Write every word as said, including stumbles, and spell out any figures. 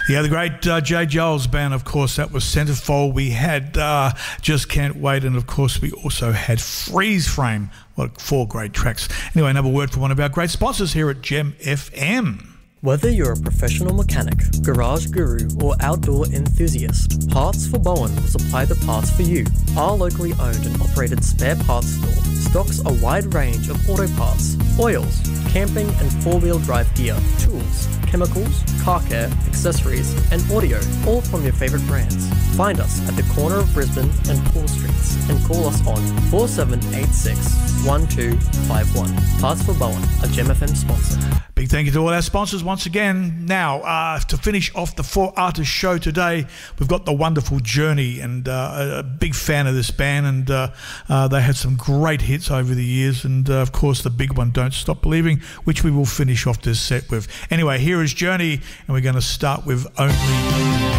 Yeah, the great uh, Jay Giles Band, of course, that was Centerfold. We had uh, Just Can't Wait, and of course we also had Freeze Frame. What four great tracks. Anyway, another word for one of our great sponsors here at Gem F M. Whether you're a professional mechanic, garage guru, or outdoor enthusiast, Parts for Bowen will supply the parts for you. Our locally owned and operated spare parts store stocks a wide range of auto parts, oils, camping and four-wheel drive gear, tools, chemicals, car care, accessories, and audio, all from your favourite brands. Find us at the corner of Brisbane and Paul Streets and call us on four seven eight six, one two five one. Parts for Bowen, a Gem F M sponsor. Big thank you to all our sponsors once again. Now, uh, to finish off the Four Artists show today, we've got the wonderful Journey, and uh, a big fan of this band, and uh, uh, they had some great hits over the years, and uh, of course the big one, Don't Stop Believing, which we will finish off this set with. Anyway, here is Journey, and we're going to start with Only